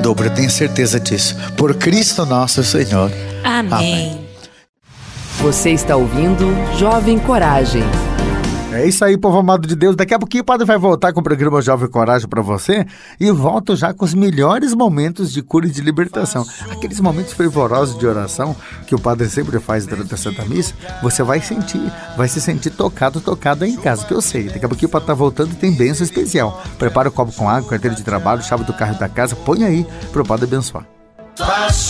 dobro, eu tenho certeza disso. Por Cristo nosso Senhor. Amém. Você está ouvindo Jovem Coragem. É isso aí, povo amado de Deus. Daqui a pouquinho o padre vai voltar com o programa Jovem Coragem para você e volto já com os melhores momentos de cura e de libertação. Aqueles momentos fervorosos de oração que o padre sempre faz durante a Santa Missa, você vai se sentir tocado aí em casa, que eu sei. Daqui a pouquinho o padre tá voltando e tem bênção especial. Prepara o copo com água, carteira de trabalho, chave do carro da casa, põe aí para o padre abençoar.